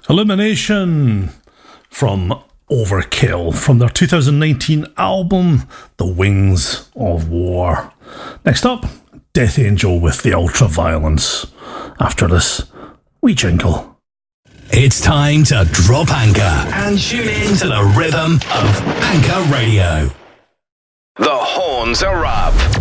Illumination from Overkill from their 2019 album The Wings of War. Next up, Death Angel with the Ultraviolence. After this wee jingle. It's time to drop anchor and tune in to the rhythm of Anchor Radio. The horns are up.